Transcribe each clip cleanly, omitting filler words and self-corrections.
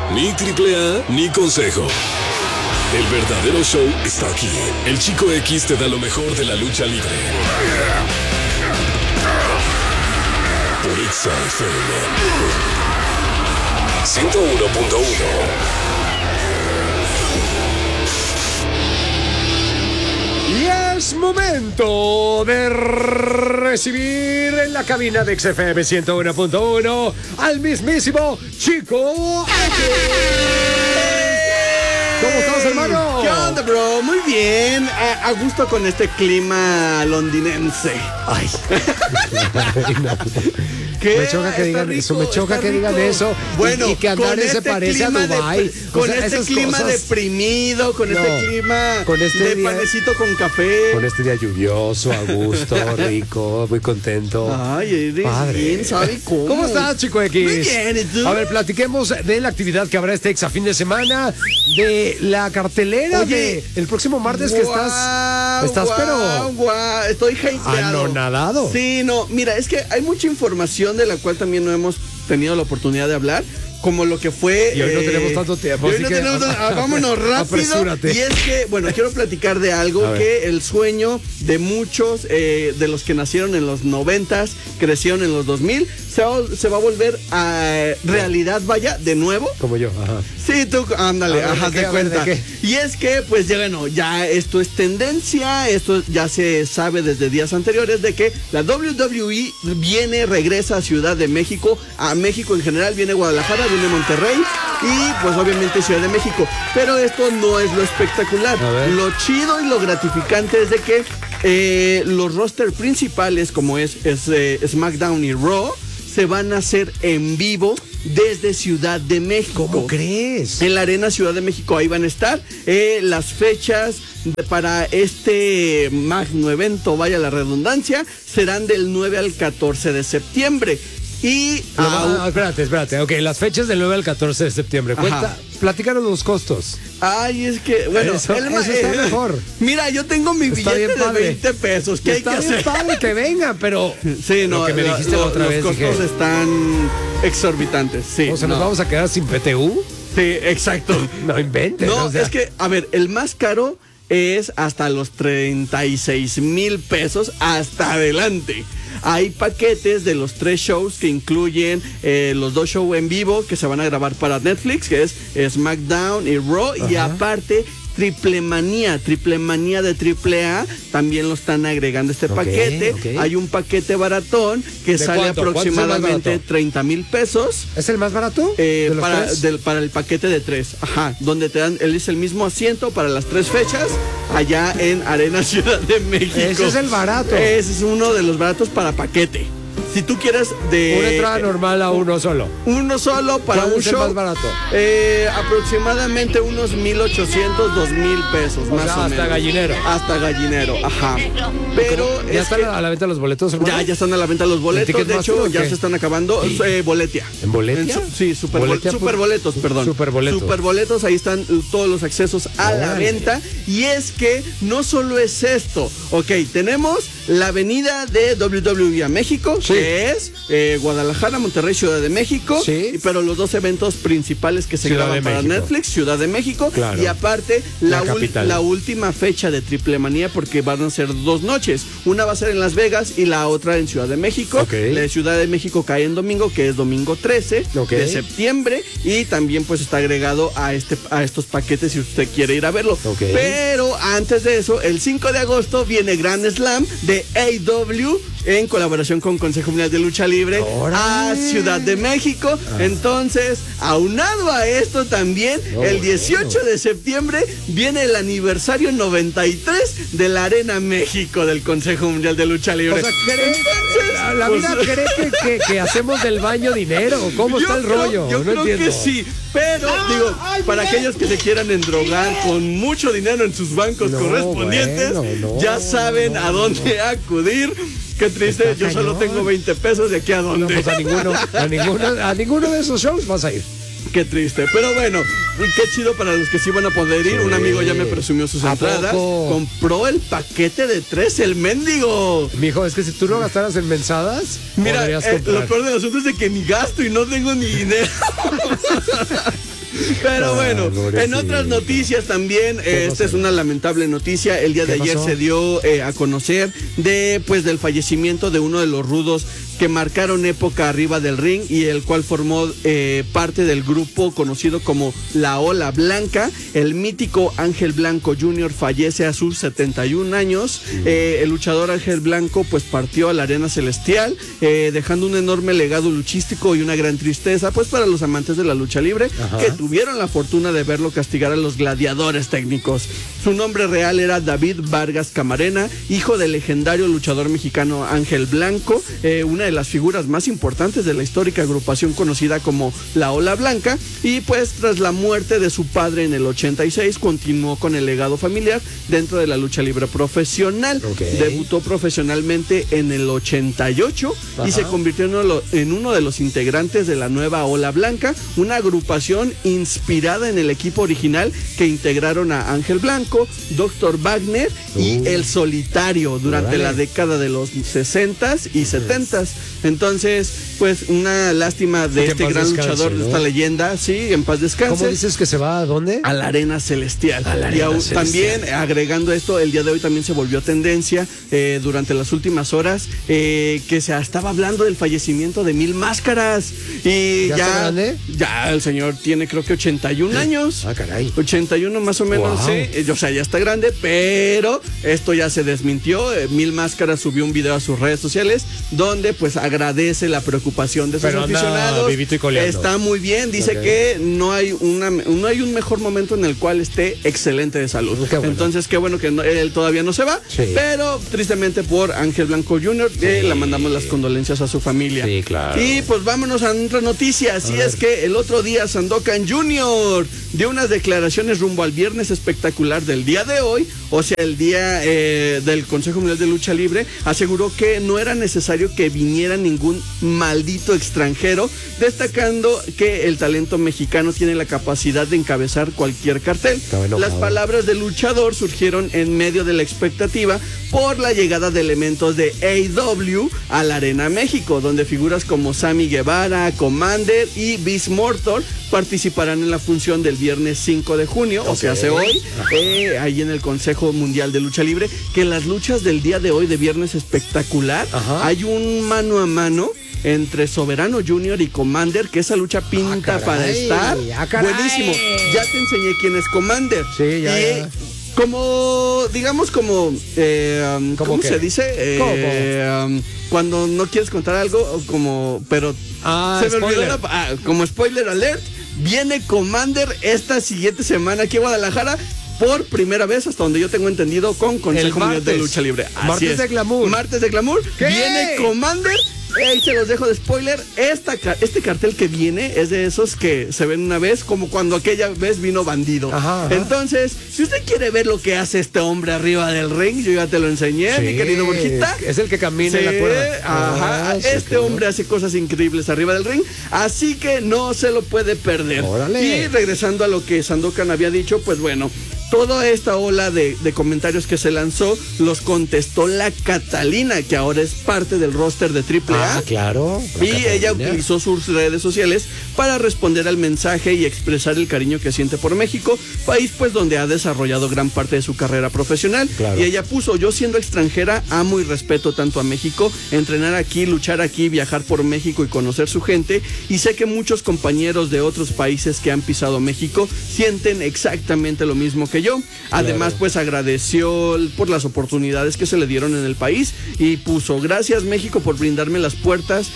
Ni triple A, ni consejo. El verdadero show está aquí. El Chico X te da lo mejor de la lucha libre. Por Exa FM 101.1. Y es momento de recibir en la cabina de XFM 101.1 al mismísimo Chico X. ¿Cómo estás, hermano? ¿Qué onda, bro? Muy bien. A gusto con este clima londinense. Ay. ¿Qué? Me choca que digan eso, me choca que digan eso. Bueno, y que Andrés se parece a Dubái. Con este clima deprimido, con este clima de panecito con café. Con este día lluvioso, a gusto, rico, muy contento. Ay, eres bien, ¿sabe cómo? ¿Cómo estás, Chico X? Muy bien, ¿y tú? A ver, platiquemos de la actividad que habrá este Exa fin de semana, de la cartelera de el próximo martes que estás pero estoy hypeado. Anonadado. Sí, no, mira, es que hay mucha información de la cual también no hemos tenido la oportunidad de hablar, como lo que fue... Y hoy no tenemos tanto tiempo. Vámonos rápido. Apresúrate. Y es que, bueno, quiero platicar de algo que el sueño de muchos de los que nacieron en los 90s, crecieron en los 2000, se va a volver a realidad, vaya, de nuevo. Como yo, ajá. Sí, tú, ándale, ajá, te cuenta. Y es que, pues, ya esto es tendencia, esto ya se sabe desde días anteriores de que la WWE regresa a Ciudad de México, a México en general, viene Guadalajara, viene Monterrey y pues obviamente Ciudad de México. Pero esto no es lo espectacular. Lo chido y lo gratificante es de que los roster principales, como es SmackDown y Raw, se van a hacer en vivo desde Ciudad de México. ¿Cómo crees? En la Arena Ciudad de México, ahí van a estar las fechas para este magno evento, vaya la redundancia, serán del 9 al 14 de septiembre. Y espérate. Ok, las fechas del 9 al 14 de septiembre. Platícanos los costos. Ay, es que, bueno, eso está mejor. Mira, yo tengo mi billete de 20 pesos. ¿Qué hay que hacer? Está bien padre que vengan, pero... Sí, no, lo que me dijiste la otra vez, los costos están exorbitantes, sí. O sea, ¿nos vamos a quedar sin PTU? Sí, exacto. No inventes. No, es que, a ver, el más caro es hasta los 36,000 pesos hasta adelante. Hay paquetes de los 3 shows que incluyen los 2 shows en vivo que se van a grabar para Netflix, que es SmackDown y Raw. Ajá. Y aparte Triple Manía de AAA también lo están agregando este paquete. Hay un paquete baratón que sale aproximadamente 30,000 pesos. ¿Es el más barato? Para el paquete de 3. Ajá, donde te dan, es el mismo asiento para las 3 fechas allá en Arena Ciudad de México. Ese es el barato. Ese es uno de los baratos para paquete. Si tú quieres una entrada normal a uno solo. Uno solo para un show. ¿Cuál es el más barato? Aproximadamente unos 1,800, 2,000 pesos, más o menos. Hasta gallinero. Hasta gallinero, ajá. Pero ¿ya están a la venta los boletos, hermano? Ya están a la venta los boletos. De hecho, ya se están acabando. Boletia. ¿En Boletia? Sí, superboletos, perdón. Superboletos, ahí están todos los accesos a la venta. Y es que no solo es esto. Ok, tenemos la avenida de WWE a México, que es Guadalajara, Monterrey, Ciudad de México. Sí. Pero los 2 eventos principales que se graban para Netflix, Ciudad de México. Claro. Y aparte, la última fecha de Triple Manía, porque van a ser 2 noches. Una va a ser en Las Vegas y la otra en Ciudad de México. La de Ciudad de México cae en domingo, que es domingo 13 de septiembre. Y también pues está agregado a estos paquetes si usted quiere ir a verlo. Pero antes de eso, el 5 de agosto viene Grand Slam de AEW en colaboración con Consejo Mundial de Lucha Libre a Ciudad de México. Entonces, aunado a esto también, el 18 de septiembre viene el aniversario 93 de la Arena México del Consejo Mundial de Lucha Libre. O sea, la vida cree que hacemos del baño dinero. ¿Cómo está el rollo? Yo creo que sí. Pero, para aquellos que se quieran endrogar con mucho dinero en sus bancos correspondientes, ya saben a dónde acudir. Qué triste, yo solo tengo 20 pesos. ¿De aquí a dónde? No, pues a ninguno de esos shows vas a ir. Qué triste, pero bueno, qué chido para los que sí van a poder ir. Un amigo ya me presumió sus entradas. Compró el paquete de 3, el mendigo. Mijo, es que si tú no gastaras en mensadas, mira, lo peor del asunto es de que ni gasto y no tengo ni dinero. Pero bueno, en otras noticias también, esta es una lamentable noticia. El día de ayer se dio a conocer del fallecimiento de uno de los rudos que marcaron época arriba del ring y el cual formó parte del grupo conocido como La Ola Blanca. El mítico Ángel Blanco Jr. fallece a sus 71 años. El luchador Ángel Blanco pues partió a la arena celestial, dejando un enorme legado luchístico y una gran tristeza pues para los amantes de la lucha libre. Ajá. Que tuvieron la fortuna de verlo castigar a los gladiadores técnicos. Su nombre real era David Vargas Camarena, hijo del legendario luchador mexicano Ángel Blanco, una de las figuras más importantes de la histórica agrupación conocida como La Ola Blanca, y pues tras la muerte de su padre en el 86 continuó con el legado familiar dentro de la lucha libre profesional. Debutó profesionalmente en el 88. Ajá. Y se convirtió en uno de los integrantes de la nueva Ola Blanca, una agrupación inspirada en el equipo original que integraron a Ángel Blanco, Dr. Wagner y El Solitario durante la década de los 60s y 70s. Entonces, pues una lástima de este gran luchador, de esta leyenda, sí, en paz descanse. ¿Cómo dices que se va a dónde? A la arena celestial. También, agregando esto, el día de hoy también se volvió tendencia durante las últimas horas que se estaba hablando del fallecimiento de Mil Máscaras. Y ya el señor tiene creo que 81 años. Ah, caray. 81 más o menos, wow. Sí. O sea, ya está grande, pero esto ya se desmintió. Mil Máscaras subió un video a sus redes sociales donde pues agradece la preocupación de sus aficionados. Vivito y coleando. Está muy bien, dice que no hay un mejor momento en el cual esté excelente de salud. Bueno. Entonces, qué bueno que él todavía no se va, sí. Pero tristemente por Ángel Blanco Jr. Le mandamos las condolencias a su familia. Sí, claro. Y pues vámonos a otra noticia, así es que el otro día Sandokan Jr. dio unas declaraciones rumbo al viernes espectacular del día de hoy, o sea, el día del Consejo Mundial de Lucha Libre. Aseguró que no era necesario que viniera ningún maldito extranjero, destacando que el talento mexicano tiene la capacidad de encabezar cualquier cartel. Las palabras del luchador surgieron en medio de la expectativa por la llegada de elementos de AEW a la Arena México, donde figuras como Sammy Guevara, Commander y Beast Mortal participarán en la función del viernes 5 de junio, o sea, hace hoy, ahí en el Consejo Mundial de Lucha Libre, que las luchas del día de hoy de viernes espectacular, hay un mano a mano entre Soberano Jr. y Commander, que esa lucha pinta para estar buenísimo. Ya te enseñé quién es Commander. Sí, ya. Como, digamos, ¿cómo se dice? Cuando no quieres contar algo, pero se me olvidó como spoiler alert, viene Commander esta siguiente semana aquí a Guadalajara. Por primera vez, hasta donde yo tengo entendido, con Consejo Mundial de Lucha Libre. Martes de Glamour. Martes de Glamour. Viene Commander. Ahí se los dejo de spoiler. Este cartel que viene es de esos que se ven una vez, como cuando aquella vez vino Bandido. Ajá. Entonces, si usted quiere ver lo que hace este hombre arriba del ring, yo ya te lo enseñé, mi querido Borjita. Es el que camina en la cuerda. Este hombre hace cosas increíbles arriba del ring, así que no se lo puede perder. Órale. Y regresando a lo que Sandokan había dicho, pues bueno, toda esta ola de comentarios que se lanzó los contestó la Catalina, que ahora es parte del roster de AAA. Claro. Y ella utilizó sus redes sociales para responder al mensaje y expresar el cariño que siente por México, país pues donde ha desarrollado gran parte de su carrera profesional. Claro. Y ella puso: yo siendo extranjera amo y respeto tanto a México, entrenar aquí, luchar aquí, viajar por México y conocer su gente, y sé que muchos compañeros de otros países que han pisado México sienten exactamente lo mismo que yo. Además, pues agradeció por las oportunidades que se le dieron en el país y puso: gracias México por abrirme las puertas,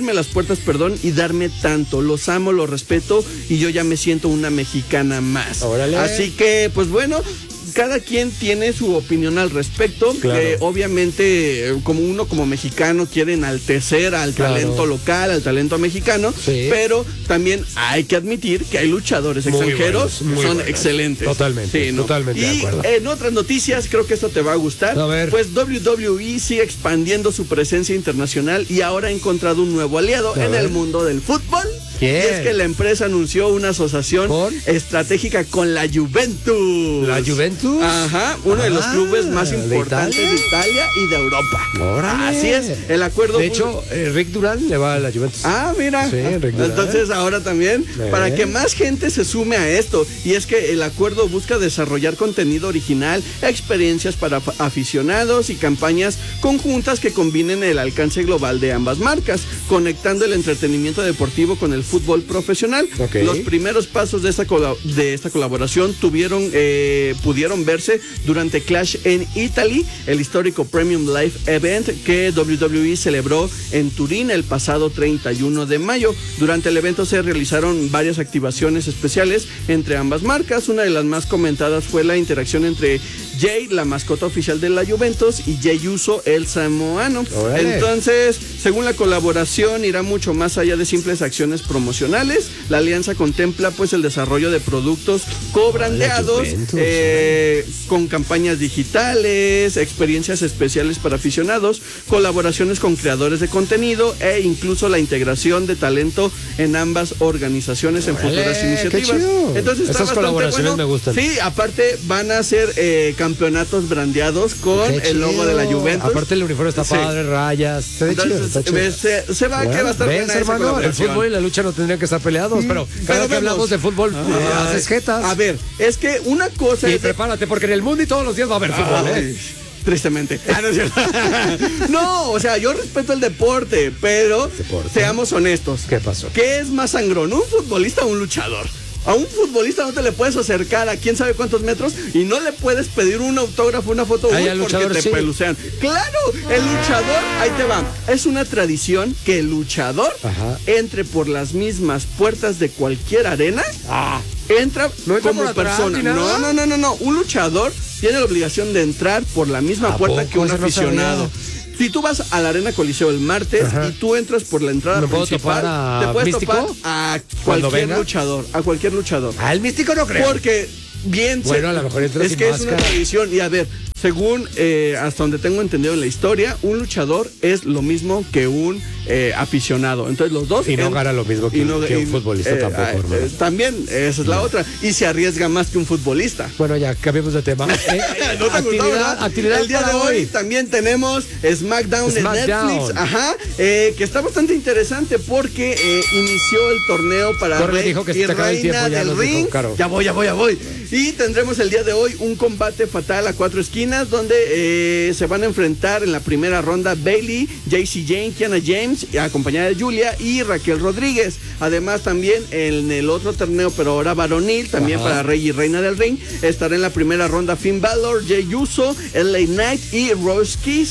y darme tanto. Los amo, los respeto y yo ya me siento una mexicana más. Órale. Así que, pues bueno, cada quien tiene su opinión al respecto. Claro. Obviamente, como uno como mexicano quiere enaltecer al talento local, al talento mexicano, pero también hay que admitir que hay luchadores extranjeros que son excelentes. Totalmente, totalmente de acuerdo. Y en otras noticias, creo que esto te va a gustar. A ver. Pues WWE sigue expandiendo su presencia internacional y ahora ha encontrado un nuevo aliado en el mundo del fútbol. ¿Quién? Y es que la empresa anunció una asociación estratégica con la Juventus. ¿La Juventus? Ajá, uno de los clubes más importantes de Italia y de Europa. ¡Órale! Así es, el acuerdo. De hecho, Rick Durán le va a la Juventus. Ah, mira. Sí, Rick Durán. Entonces ahora también, para que más gente se sume a esto. Y es que el acuerdo busca desarrollar contenido original, experiencias para aficionados y campañas conjuntas que combinen el alcance global de ambas marcas, conectando el entretenimiento deportivo con el fútbol profesional. Okay. Los primeros pasos de esta colaboración pudieron verse durante Clash in Italy, el histórico Premium Live Event que WWE celebró en Turín el pasado 31 de mayo. Durante el evento se realizaron varias activaciones especiales entre ambas marcas. Una de las más comentadas fue la interacción entre Jay, la mascota oficial de la Juventus, y Jey Uso, el samoano. ¡Órale! Entonces, según la colaboración, irá mucho más allá de simples acciones promocionales. La alianza contempla pues el desarrollo de productos co-brandeados, con campañas digitales, experiencias especiales para aficionados, colaboraciones con creadores de contenido e incluso la integración de talento en ambas organizaciones en futuras iniciativas. Entonces, estas colaboraciones me gustan. Sí, aparte van a ser campeonatos brandeados con el logo de la Juventus. Aparte el uniforme está padre, rayas. Se va a estar buena esa hermano, el fútbol y la lucha no tendrían que estar peleados, pero cada que hablamos de fútbol, haces jetas. A ver, es que una cosa es... prepárate, porque en el mundo y todos los días va a haber fútbol, Tristemente. No, o sea, yo respeto el deporte, pero seamos honestos. ¿Qué pasó? ¿Qué es más sangrón, un futbolista o un luchador? A un futbolista no te le puedes acercar a quién sabe cuántos metros y no le puedes pedir un autógrafo, una foto porque te pelucean. Claro, el luchador, ahí te va. Es una tradición que el luchador entre por las mismas puertas de cualquier arena. Entra como persona. No. Un luchador tiene la obligación de entrar por la misma puerta que un aficionado. Si tú vas a la Arena Coliseo el martes y tú entras por la entrada principal, te puedes topar a cualquier luchador. A cualquier luchador. Al Místico no creo. Porque a lo mejor entras es que es una tradición. Y a ver, según hasta donde tengo entendido en la historia, un luchador es lo mismo que un aficionado. Entonces los dos... Y no gana lo mismo que un futbolista tampoco. También, esa es la otra. Y se arriesga más que un futbolista. Bueno, ya, cambiemos de tema. Actividad el día de hoy también tenemos SmackDown en Netflix. Que está bastante interesante porque inició el torneo para Rey y Reina del Ring. Ya voy. Y tendremos el día de hoy un combate fatal a 4 esquinas donde se van a enfrentar en la primera ronda Bayley, Jacy Jayne, Kiana James, acompañada de Julia, y Raquel Rodríguez. Además también en el otro torneo, pero ahora varonil, también para Rey y Reina del Ring, estará en la primera ronda Finn Balor, Jey Uso, LA Knight y Rose Keys.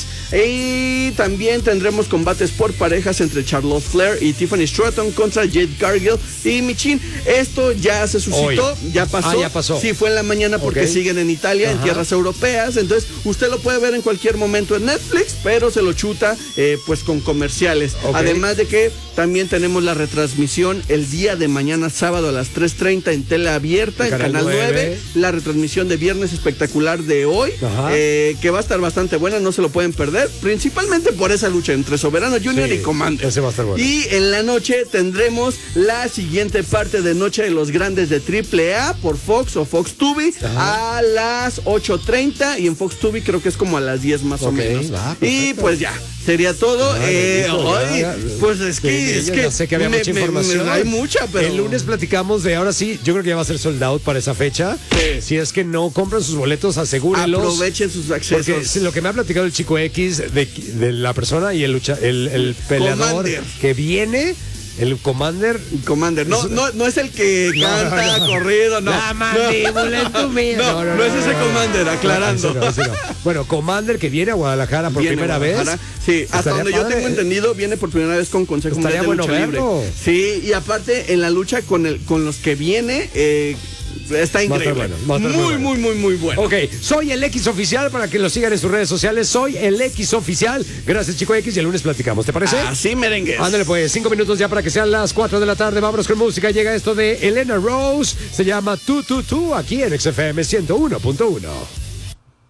Y también tendremos combates por parejas entre Charlotte Flair y Tiffany Stratton contra Jade Cargill y Michin. Esto ya se suscitó, ya pasó. Sí, fue en la mañana porque siguen en Italia, en tierras europeas. Entonces, usted lo puede ver en cualquier momento en Netflix, pero se lo chuta pues con comerciales. Además de que también tenemos la retransmisión el día de mañana sábado a las 3:30 en tele abierta, en Canal 9. La retransmisión de Viernes Espectacular de hoy, que va a estar bastante buena, no se lo pueden perder, principalmente por esa lucha entre Soberano Junior y Commander. Ese va a estar bueno. Y en la noche tendremos la siguiente parte de Noche de los Grandes de AAA por Fox o Fox Tubi a las 8:30 y en Fox Tubi creo que es como a las 10 más o menos. Y pues ya, sería todo. Pues es que sé que había mucha información. Hay mucha, pero el lunes platicamos de, ahora sí, yo creo que ya va a ser sold out para esa fecha. Si es que no compran sus boletos, asegúrenlos. Aprovechen sus accesos. Porque lo que me ha platicado el chico X de la persona y el peleador Commander que viene. El Commander. No es el que canta corrido, no. La mandíbula en tu vida. No es ese Commander, aclarando. Ese no. Bueno, Commander que viene a Guadalajara por primera vez. Sí, hasta donde yo tengo entendido, viene por primera vez con Consejo Mundial de Lucha Libre. Sí, y aparte en la lucha con los que viene, está increíble. Muy bueno. Ok, soy el X Oficial para que lo sigan en sus redes sociales. Soy el X Oficial. Gracias, Chico X, y el lunes platicamos. ¿Te parece? Así merengues. Ándale pues, 5 minutos ya para que sean las 4 de la tarde. Vámonos con música. Llega esto de Elena Rose. Se llama Tu, aquí en XFM 101.1.